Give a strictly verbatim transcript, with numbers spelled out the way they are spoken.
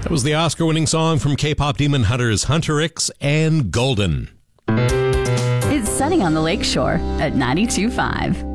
That was the Oscar-winning song from K-pop Demon Hunters, Hunter X and Golden. It's Sunny on the Lakeshore at ninety-two point five.